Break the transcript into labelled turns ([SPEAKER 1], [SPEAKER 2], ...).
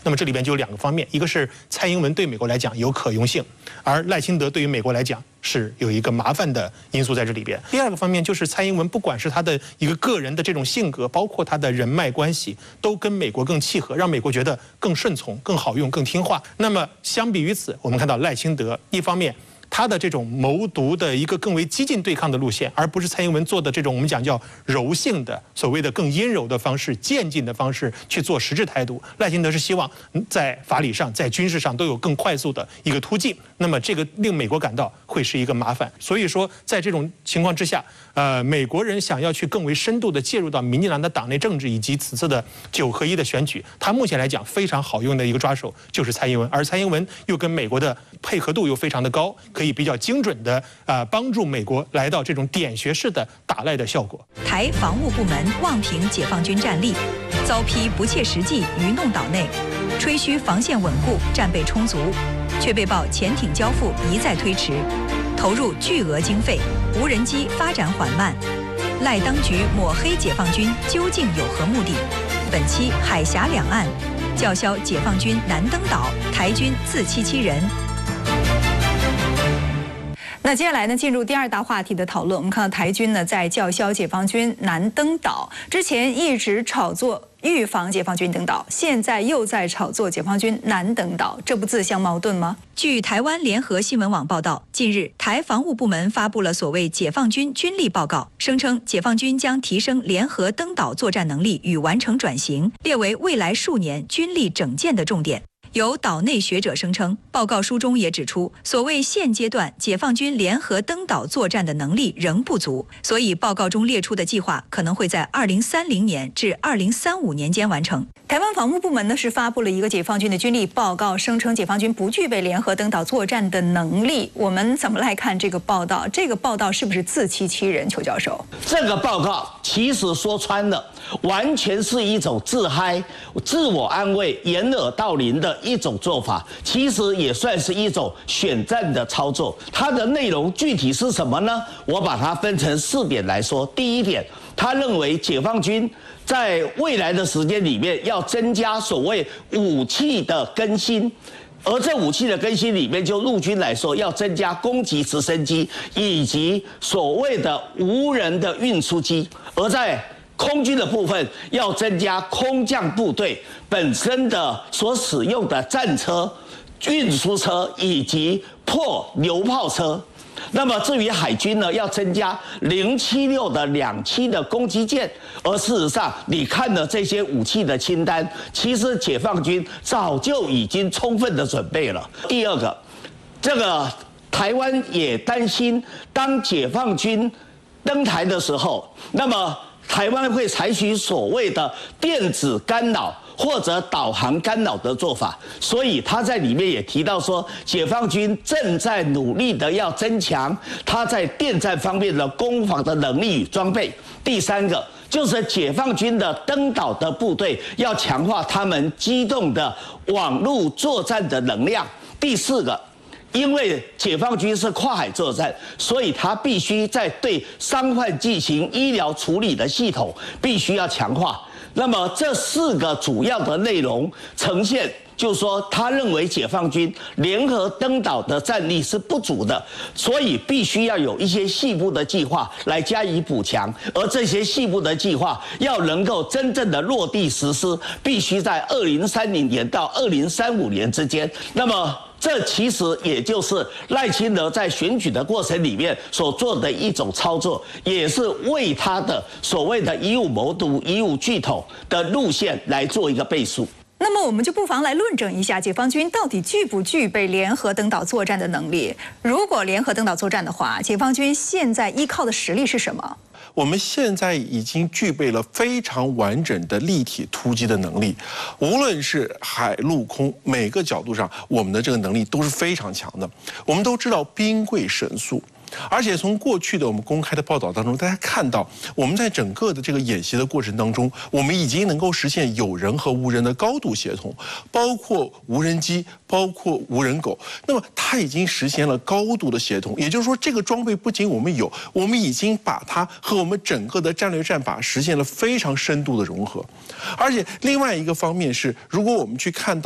[SPEAKER 1] 那么这里边就有2个方面，一个是蔡英文对美国来讲有可用性，而赖清德对于美国来讲是有一个麻烦的因素在这里边。第2个方面就是蔡英文不管是他的一个个人的这种性格，包括他的人脉关系，都跟美国更契合，让美国觉得更顺从、更好用、更听话。那么相比于此，我们看到赖清德一方面他的这种谋独的一个更为激进对抗的路线，而不是蔡英文做的这种我们讲叫柔性的所谓的更阴柔的方式、渐进的方式去做实质台独。赖清德是希望在法理上、在军事上都有更快速的一个突进，那么这个令美国感到会是一个麻烦。所以说，在这种情况之下，美国人想要去更为深度的介入到民进党的党内政治以及此次的9合1的选举，他目前来讲非常好用的一个抓手就是蔡英文，而蔡英文又跟美国的配合度又非常的高，可以比较精准的帮助美国来到这种点穴式的打赖的效果。
[SPEAKER 2] 台防务部门妄评解放军战力，遭批不切实际，愚弄岛内，吹嘘防线稳固，战备充足，却被曝潜艇交付一再推迟，投入巨额经费，无人机发展缓慢。赖当局抹黑解放军究竟有何目的？本期海峡两岸，叫嚣解放军难登岛，台军自欺欺人。那接下来呢，进入第2大话题的讨论。我们看到台军呢在叫嚣解放军难登岛，之前一直炒作预防解放军登岛，现在又在炒作解放军难登岛，这不自相矛盾吗？据台湾联合新闻网报道，近日台防务部门发布了所谓解放军军力报告，声称解放军将提升联合登岛作战能力与完成转型，列为未来数年军力整建的重点。有岛内学者声称，报告书中也指出，所谓现阶段解放军联合登岛作战的能力仍不足，所以报告中列出的计划可能会在2030年至2035年间完成。台湾防务部门呢是发布了一个解放军的军力报告，声称解放军不具备联合登岛作战的能力。我们怎么来看这个报道？这个报道是不是自欺欺人？邱教授，
[SPEAKER 3] 这个报告其实说穿了，完全是一种自嗨、自我安慰、掩耳盗铃的一种做法，其实也算是一种选战的操作。它的内容具体是什么呢？我把它分成4点来说。第一点，他认为解放军在未来的时间里面要增加所谓武器的更新。而这武器的更新里面，就陆军来说，要增加攻击直升机以及所谓的无人的运输机；而在空军的部分，要增加空降部队本身的所使用的战车、运输车以及破榴炮车。那么至于海军呢，要增加076的2栖的攻击舰。而事实上，你看了这些武器的清单，其实解放军早就已经充分的准备了。第二个，这个台湾也担心，当解放军登台的时候，那么台湾会采取所谓的电子干扰或者导航干扰的做法，所以他在里面也提到说，解放军正在努力的要增强他在电战方面的攻防的能力与装备。第3个就是解放军的登岛的部队要强化他们机动的网络作战的能量。第4个，因为解放军是跨海作战，所以他必须在对伤患进行医疗处理的系统必须要强化。那么这4个主要的内容呈现，就是说他认为解放军联合登岛的战力是不足的，所以必须要有一些细部的计划来加以补强，而这些细部的计划要能够真正的落地实施，必须在2030年到2035年之间。那么这其实也就是赖清德在选举的过程里面所做的一种操作，也是为他的所谓的以武谋独、以武拒统的路线来做一个背书。
[SPEAKER 2] 那么我们就不妨来论证一下，解放军到底具不具备联合登岛作战的能力？如果联合登岛作战的话，解放军现在依靠的实力是什么？
[SPEAKER 4] 我们现在已经具备了非常完整的立体突击的能力，无论是海陆空每个角度上，我们的这个能力都是非常强的。我们都知道兵贵神速，而且从过去的我们公开的报道当中，大家看到我们在整个的这个演习的过程当中，我们已经能够实现有人和无人的高度协同，包括无人机，包括无人狗。那么它已经实现了高度的协同，也就是说，这个装备不仅我们有，我们已经把它和我们整个的战略战法实现了非常深度的融合。而且另外一个方面是，如果我们去看到